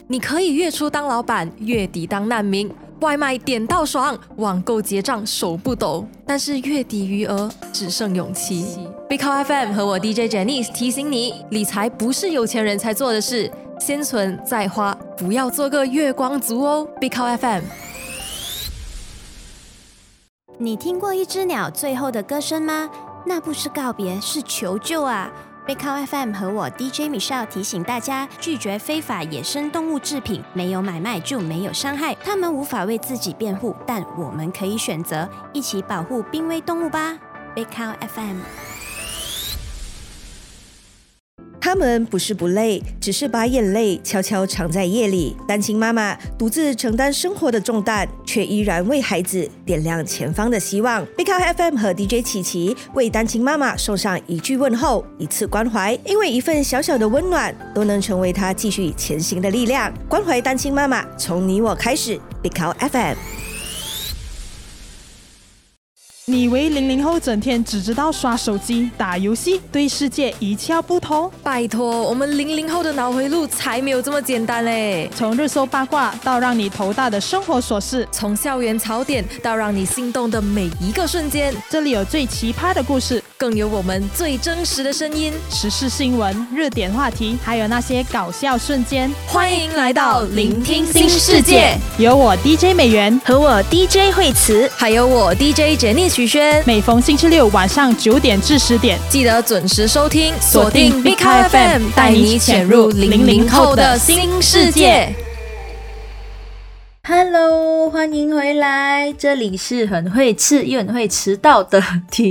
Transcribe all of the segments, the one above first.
你可以月初当老板，月底当难民，外卖点到爽，网购结账手不抖，但是月底余额只剩勇气。Big Cow FM 和我 DJ Janice 提醒你，理财不是有钱人才做的事，先存再花，不要做个月光族哦。Big Cow FM。 你听过一只鸟最后的歌声吗？那不是告别，是求救啊！Big Cow FM 和我 DJ Michelle 提醒大家，拒绝非法野生动物制品，没有买卖就没有伤害。他们无法为自己辩护，但我们可以选择一起保护濒危动物吧。Big Cow FM。 他们不是不累，只是把眼泪悄悄藏在夜里。单亲妈妈独自承担生活的重担，却依然为孩子点亮前方的希望。Big Cow FM 和 DJ 琪琪为单亲妈妈送上一句问候，一次关怀，因为一份小小的温暖，都能成为她继续前行的力量。关怀单亲妈妈，从你我开始。Big Cow FM。 你以为00后整天只知道刷手机、打游戏，对世界一窍不通？ 拜托，我们00后的脑回路才没有这么简单嘞！ 从热搜八卦到让你头大的生活琐事， 从校园槽点到让你心动的每一个瞬间， 这里有最奇葩的故事， 更有我们最真实的声音， 时事新闻、热点话题，还有那些搞笑瞬间。 欢迎来到聆听新世界， 有我 DJ 美元和我 DJ 惠慈， 还有我 DJ Janice 徐轩。 每逢星期六晚上9点至10点， 记得准时收听，锁定 Big Cow FM， 带你潜入00后的新世界。 Hello， 欢迎回来，这里是很会吃又很会迟到的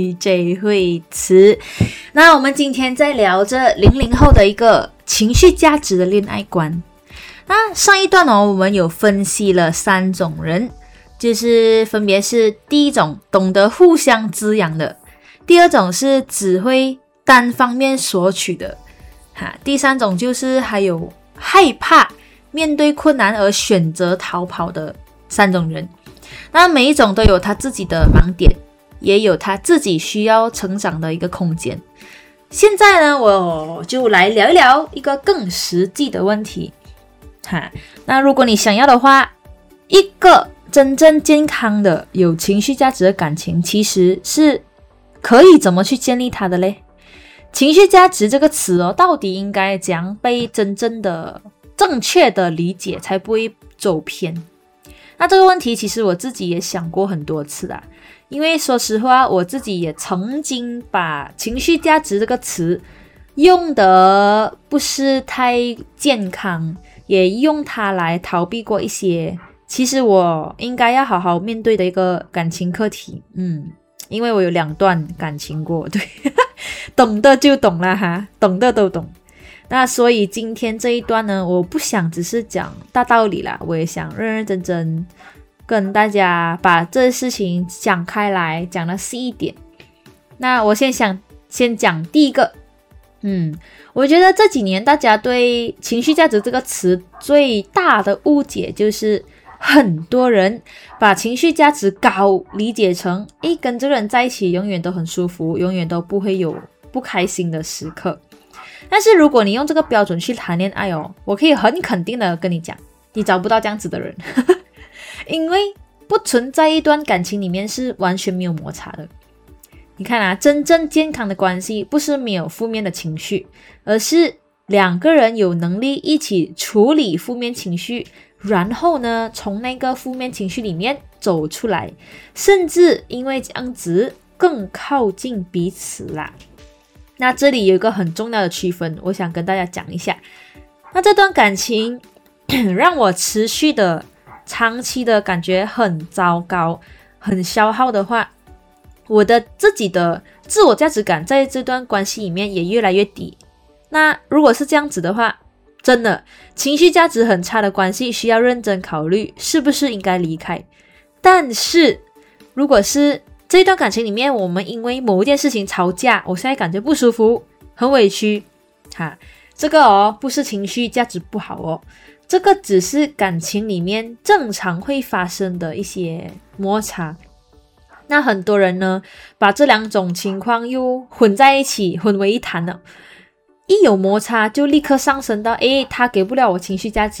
DJ 惠慈。那我们今天在聊着00后的一个情绪价值的恋爱观。那上一段我们有分析了3种人，就是分别是第一种懂得互相滋养的，第二种是只会单方面索取的，第三种就是还有害怕面对困难而选择逃跑的3种人。那每一种都有他自己的盲点，也有他自己需要成长的一个空间。现在呢，我就来聊一聊一个更实际的问题。那如果你想要的话，一个真正健康的有情绪价值的感情，其实是可以怎么去建立它的嘞？情绪价值这个词到底应该怎样被真正的正确的理解，才不会走偏？那这个问题其实我自己也想过很多次啦，因为说实话，我自己也曾经把情绪价值这个词用得不是太健康，也用它来逃避过一些其实我应该要好好面对的一个感情课题。因为我有2段感情过，对懂的就懂了哈，懂的都懂。那所以今天这一段呢，我不想只是讲大道理啦，我也想认认真真跟大家把这事情讲开来，讲得细一点。那我先讲第一个。我觉得这几年大家对情绪价值这个词最大的误解，就是很多人把情绪价值高理解成跟这个人在一起永远都很舒服，永远都不会有不开心的时刻。但是如果你用这个标准去谈恋爱我可以很肯定的跟你讲，你找不到这样子的人因为不存在一段感情里面是完全没有摩擦的。你看真正健康的关系不是没有负面的情绪，而是2个人有能力一起处理负面情绪，然后呢，从那个负面情绪里面走出来，甚至因为这样子更靠近彼此啦。那这里有一个很重要的区分，我想跟大家讲一下。那这段感情让我持续的长期的感觉很糟糕，很消耗的话，我的自己的自我价值感在这段关系里面也越来越低。那如果是这样子的话，真的情绪价值很差的关系需要认真考虑是不是应该离开。但是如果是这一段感情里面，我们因为某一件事情吵架，我现在感觉不舒服，很委屈，这个不是情绪价值不好这个只是感情里面正常会发生的一些摩擦。那很多人呢，把这2种情况又混在一起，混为一谈了。一有摩擦就立刻上升到他给不了我情绪价值，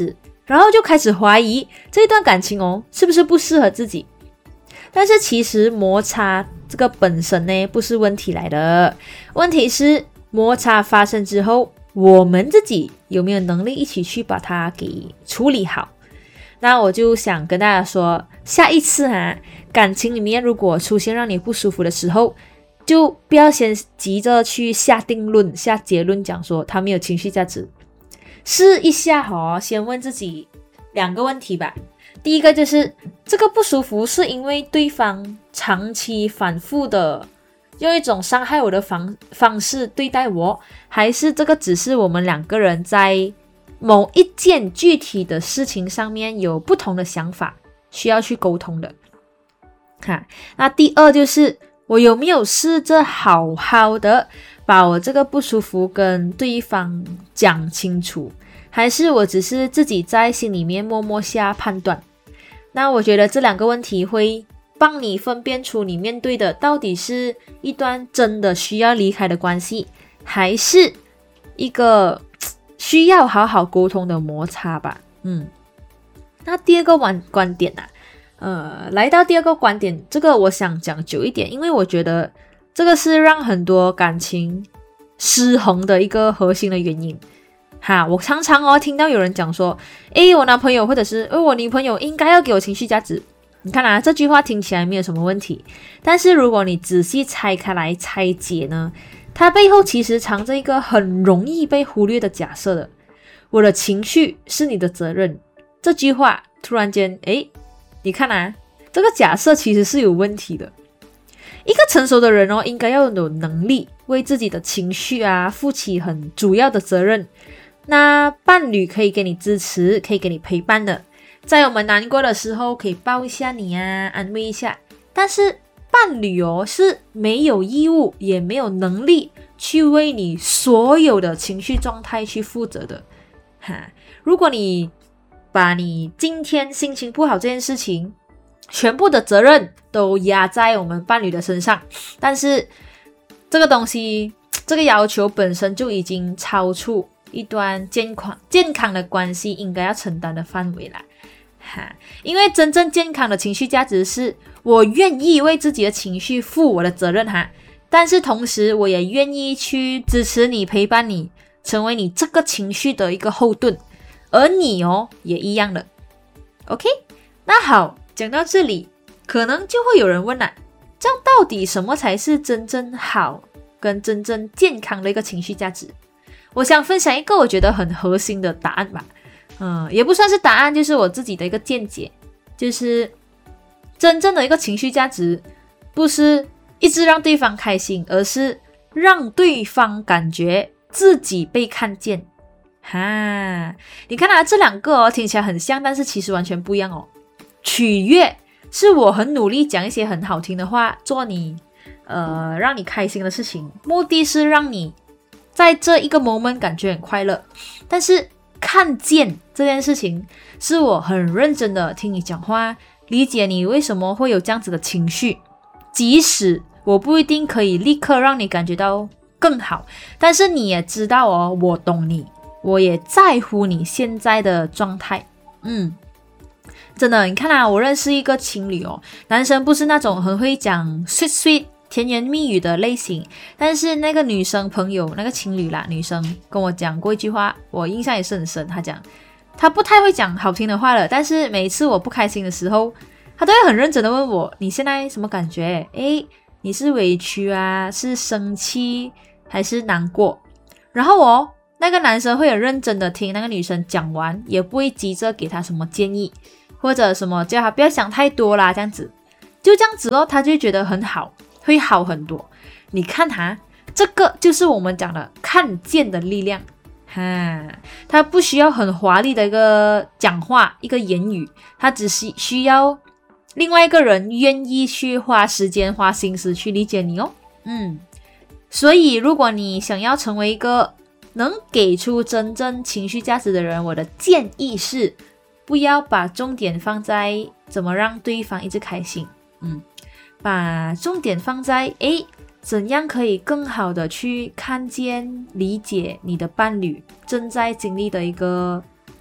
然后就开始怀疑这段感情是不是不适合自己。但是其实摩擦这个本身呢不是问题来的，问题是摩擦发生之后，我们自己有没有能力一起去把它给处理好。那我就想跟大家说，下一次感情里面如果出现让你不舒服的时候，就不要先急着去下定论下结论，讲说他没有情绪价值。试一下先问自己2个问题吧。第一个就是这个不舒服是因为对方长期反复的用一种伤害我的方式对待我，还是这个只是我们2个人在某一件具体的事情上面有不同的想法，需要去沟通的。那第二就是我有没有试着好好的把我这个不舒服跟对方讲清楚，还是我只是自己在心里面默默下判断。那我觉得这2个问题会帮你分辨出你面对的到底是一段真的需要离开的关系，还是一个需要好好沟通的摩擦吧。那第二个观点来到第二个观点，这个我想讲久一点，因为我觉得这个是让很多感情失衡的一个核心的原因。我常常听到有人讲说，我男朋友或者是我女朋友应该要给我情绪价值。你看这句话听起来没有什么问题，但是如果你仔细拆开来拆解呢，它背后其实藏着一个很容易被忽略的假设的。我的情绪是你的责任，这句话突然间你看这个假设其实是有问题的。一个成熟的人应该要有能力为自己的情绪负起很主要的责任。那伴侣可以给你支持，可以给你陪伴的，在我们难过的时候可以抱一下你安慰一下。但是伴侣是没有义务也没有能力去为你所有的情绪状态去负责的。如果你把你今天心情不好这件事情全部的责任都压在我们伴侣的身上，但是这个东西这个要求本身就已经超出一段健康的关系应该要承担的范围啦。因为真正健康的情绪价值是我愿意为自己的情绪负我的责任但是同时我也愿意去支持你陪伴你，成为你这个情绪的一个后盾，而你也一样的。 OK， 那好，讲到这里可能就会有人问这样到底什么才是真正好跟真正健康的一个情绪价值？我想分享一个我觉得很核心的答案吧。也不算是答案，就是我自己的一个见解，就是真正的一个情绪价值不是一直让对方开心，而是让对方感觉自己被看见。你看这2个听起来很像，但是其实完全不一样取悦是我很努力讲一些很好听的话，做你让你开心的事情，目的是让你在这一个 moment 感觉很快乐。但是看见这件事情是我很认真的听你讲话，理解你为什么会有这样子的情绪，即使我不一定可以立刻让你感觉到更好，但是你也知道我懂你，我也在乎你现在的状态。真的，你看我认识一个情侣男生不是那种很会讲 sweet 甜言蜜语的类型，但是那个女生朋友，那个情侣啦，女生跟我讲过一句话，我印象也是很深。她讲她不太会讲好听的话了，但是每一次我不开心的时候，她都会很认真的问我，你现在什么感觉？你是委屈是生气还是难过？然后那个男生会很认真的听那个女生讲完，也不会急着给她什么建议，或者什么叫她不要想太多啦，这样子就这样子他就会觉得很好，会好很多。你看这个就是我们讲的看见的力量。他不需要很华丽的一个讲话，一个言语，他只是需要另外一个人愿意去花时间花心思去理解你所以如果你想要成为一个能给出真正情绪价值的人，我的建议是不要把重点放在怎么让对方一直开心，把重点放在怎样可以更好的去看见理解你的伴侣正在经历的一个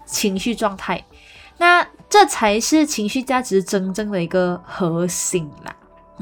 情绪状态。那这才是情绪价值真正的一个核心啦。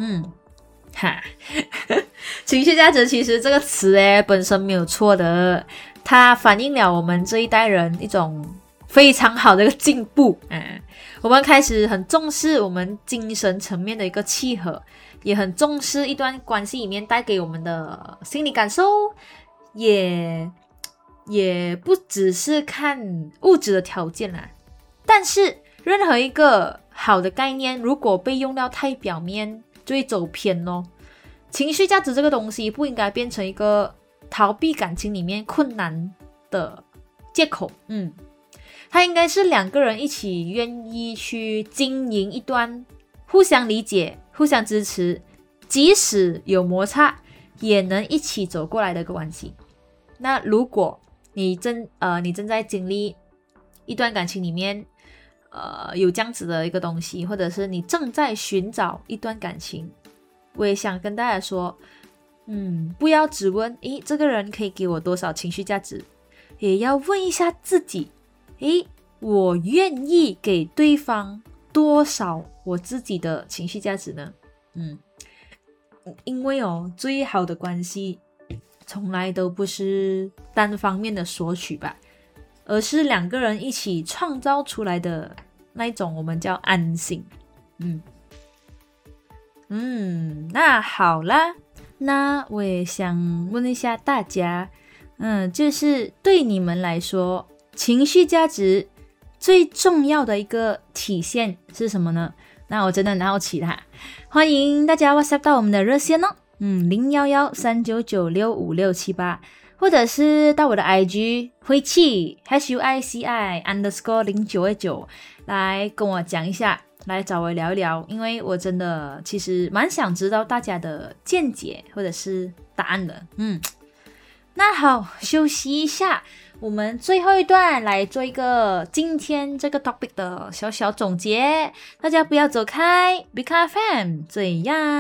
情绪价值其实这个词本身没有错的，它反映了我们这一代人一种非常好的一个进步。我们开始很重视我们精神层面的一个契合，也很重视一段关系里面带给我们的心理感受，也不只是看物质的条件啦。但是任何一个好的概念如果被用到太表面就会走偏咯。情绪价值这个东西不应该变成一个逃避感情里面困难的借口。它应该是两个人一起愿意去经营一段互相理解互相支持，即使有摩擦也能一起走过来的一个关系。那如果你正在经历一段感情里面有这样子的一个东西，或者是你正在寻找一段感情，我也想跟大家说，不要只问这个人可以给我多少情绪价值，也要问一下自己，我愿意给对方多少我自己的情绪价值呢？因为最好的关系从来都不是单方面的索取吧，而是两个人一起创造出来的那一种我们叫安心。那好啦，那我也想问一下大家，就是对你们来说，情绪价值最重要的一个体现是什么呢？那我真的很好奇啦，欢迎大家 WhatsApp 到我们的热线011-39965678，或者是到我的 IG 晦气 HUICI_0929来跟我讲一下，来找我聊一聊，因为我真的其实蛮想知道大家的见解或者是答案的。那好，休息一下，我们最后一段来做一个今天这个 topic 的小小总结，大家不要走开，BKFM 这样。